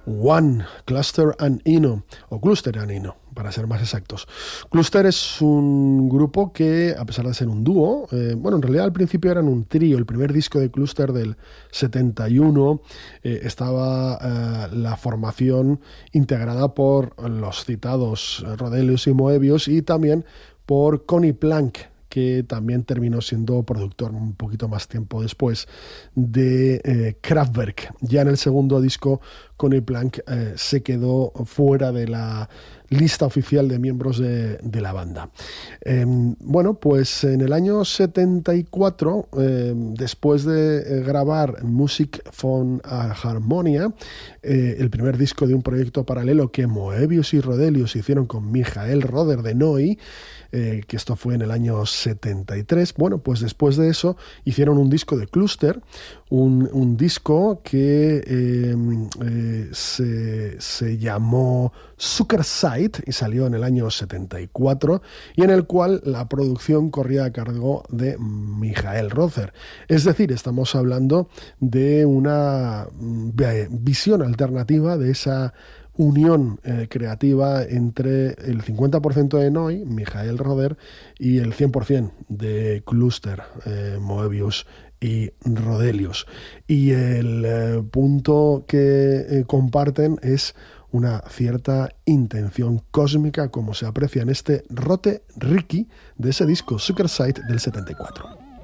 One, Cluster and Eno, o Cluster and Eno, para ser más exactos. Cluster es un grupo que, a pesar de ser un dúo, en realidad al principio eran un trío. El primer disco de Cluster del 71 estaba la formación integrada por los citados Rodelius y Moebius y también por Conny Plank, que también terminó siendo productor un poquito más tiempo después de Kraftwerk. Ya en el segundo disco, Conny Plank se quedó fuera de la lista oficial de miembros de la banda. Pues en el año 74, después de grabar Music von Harmonia, el primer disco de un proyecto paralelo que Moebius y Rodelius hicieron con Michael Roder de Neu!, que esto fue en el año 73. Pues después de eso hicieron un disco de Cluster, un disco que se llamó Zuckerzeit y salió en el año 74, y en el cual la producción corría a cargo de Michael Roder. Es decir, estamos hablando de una visión alternativa de esa unión creativa entre el 50% de Neu!, Michael Roder, y el 100% de Cluster, Moebius y Rodelius. Y el punto que comparten es una cierta intención cósmica, como se aprecia en este Rote Ricky de ese disco Zuckerzeit del 74.